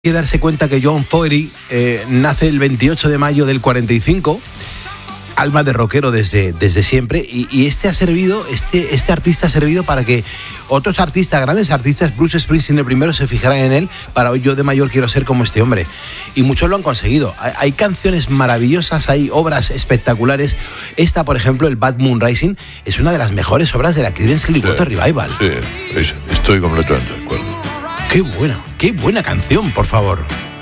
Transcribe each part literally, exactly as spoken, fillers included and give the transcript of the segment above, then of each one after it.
que darse cuenta que John Fogerty eh, nace el veintiocho de mayo del cuarenta y cinco, alma de rockero desde, desde siempre, y, y este ha servido, este, este artista ha servido para que otros artistas, grandes artistas, Bruce Springsteen el primero, se fijaran en él, para hoy yo de mayor quiero ser como este hombre, y muchos lo han conseguido. Hay, hay canciones maravillosas, hay obras espectaculares. Esta, por ejemplo, el Bad Moon Rising, es una de las mejores obras de la Creedence Clearwater sí, Revival. Sí, estoy completamente de acuerdo. Qué buena, qué buena canción, por favor.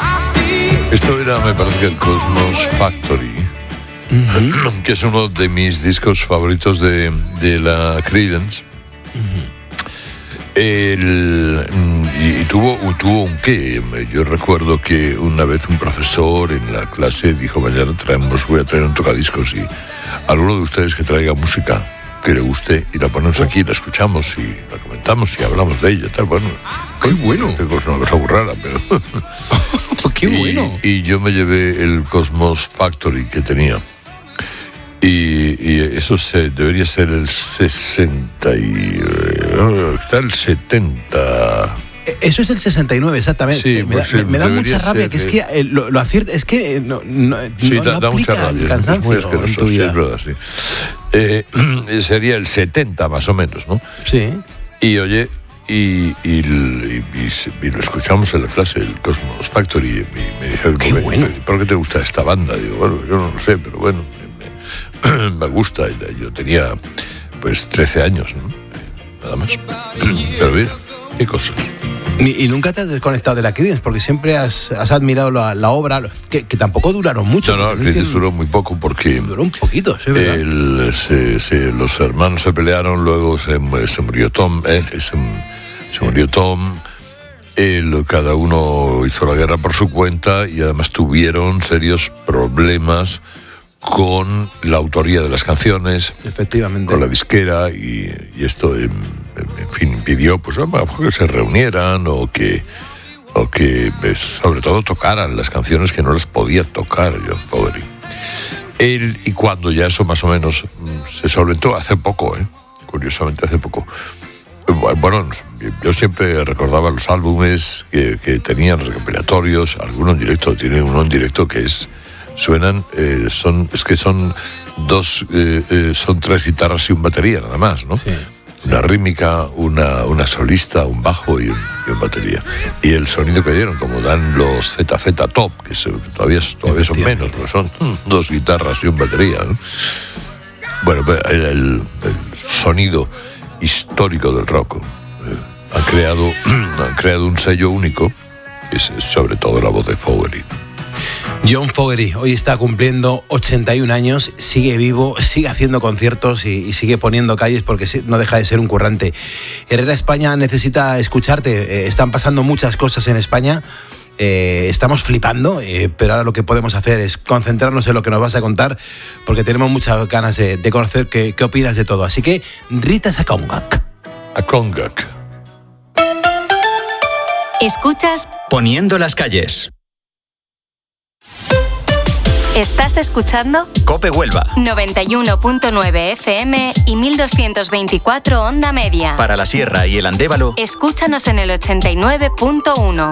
Esto era, me parece que el Cosmos Factory, uh-huh. que es uno de mis discos favoritos de, de la Creedence. Uh-huh. El, y, y tuvo, tuvo un qué. Yo recuerdo que una vez un profesor en la clase dijo: mañana traemos, voy a traer un tocadiscos y alguno de ustedes que traiga música que le guste y la ponemos aquí, la escuchamos y la comentamos y hablamos de ella, tal. Bueno, qué bueno. Que es una cosa muy rara, pero qué bueno. Y, y yo me llevé el Cosmos Factory que tenía. Y, y eso se, debería ser el sesenta y está el setenta. Eso es el sesenta y nueve, exactamente. Sí, me, pues da, me, me da mucha rabia, ser, que es que eh, lo, lo acierta, es que no, no, sí, no, da, no da aplica mucha rabia, el cansancio en tu vida. Sí, es verdad, sí. Eh, sería el setenta más o menos, ¿no? Sí. Y oye, y, y, y, y, y lo escuchamos en la clase, el Cosmos Factory, y me dijeron: qué bueno. ¿Por qué te gusta esta banda? Digo, bueno, yo no lo sé, pero bueno, me, me, me gusta. Yo tenía pues trece años, ¿no? Nada más. Pero mira, qué cosas. Y, y nunca te has desconectado de la Creedence, porque siempre has, has admirado la, la obra, que, que tampoco duraron mucho. No, no, la Creedence duró muy poco porque... Duró un poquito, sí, ¿verdad? El, se, se, los hermanos se pelearon, luego se, se murió Tom, ¿eh? se, se murió Tom, el, cada uno hizo la guerra por su cuenta y además tuvieron serios problemas con la autoría de las canciones, efectivamente, con la disquera, y, y esto, en, en fin, impidió pues a lo mejor que se reunieran o que, o que pues, sobre todo tocaran las canciones que no las podía tocar John Fogerty. Él, y cuando ya eso más o menos se solventó, hace poco, ¿eh? curiosamente hace poco, bueno, yo siempre recordaba los álbumes que, que tenían recopilatorios, algunos en directo, tiene uno en directo que es suenan, eh, son es que son dos, eh, eh, son tres guitarras y un batería nada más, ¿no? Sí, sí. Una rítmica, una, una solista, un bajo y un, y un batería. Y el sonido que dieron, como dan los Z Z Top, que, se, que todavía, todavía son menos, ¿no? Son dos guitarras y un batería, ¿no? Bueno, el, el, el sonido histórico del rock. Eh, han creado, han creado un sello único, es sobre todo la voz de Fogerty. John Fogerty hoy está cumpliendo ochenta y un años, sigue vivo, sigue haciendo conciertos y, y sigue poniendo calles porque no deja de ser un currante. Herrera España necesita escucharte, eh, están pasando muchas cosas en España, eh, estamos flipando, eh, pero ahora lo que podemos hacer es concentrarnos en lo que nos vas a contar porque tenemos muchas ganas de, de conocer qué, qué opinas de todo. Así que, Rita Sakongak. Akongak. Escuchas Poniendo las calles. ¿Estás escuchando? Cope Huelva. noventa y uno punto nueve F M y mil doscientos veinticuatro onda media. Para la Sierra y el Andévalo, escúchanos en el ochenta y nueve punto uno.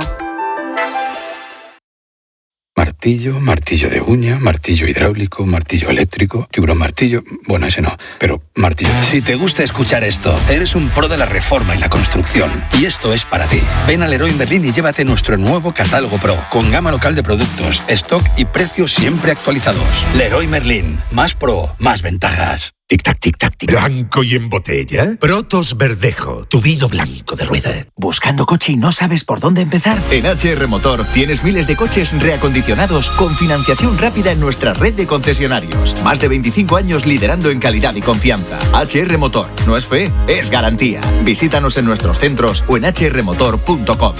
Martillo, martillo de uña, martillo hidráulico, martillo eléctrico, tiburón martillo... Bueno, ese no, pero martillo... Si te gusta escuchar esto, eres un pro de la reforma y la construcción. Y esto es para ti. Ven a Leroy Merlin y llévate nuestro nuevo catálogo Pro, con gama local de productos, stock y precios siempre actualizados. Leroy Merlin. Más pro, más ventajas. Tic-tac, tic-tac, tic. ¿Blanco y en botella? Protos Verdejo, tu vino blanco de rueda. ¿Buscando coche y no sabes por dónde empezar? En H R Motor tienes miles de coches reacondicionados con financiación rápida en nuestra red de concesionarios. Más de veinticinco años liderando en calidad y confianza. H R Motor, no es fe, es garantía. Visítanos en nuestros centros o en h r motor punto com.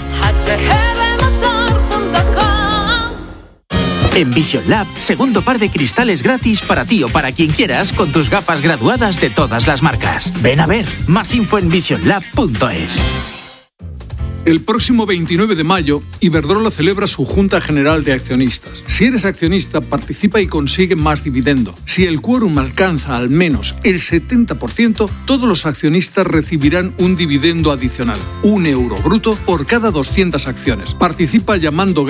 En Vision Lab, segundo par de cristales gratis para ti o para quien quieras con tus gafas graduadas de todas las marcas. Ven a ver, más info en vision lab punto es. El próximo veintinueve de mayo, Iberdrola celebra su Junta General de Accionistas. Si eres accionista, participa y consigue más dividendo. Si el quórum alcanza al menos el setenta por ciento, todos los accionistas recibirán un dividendo adicional, un euro bruto por cada doscientas acciones. Participa llamando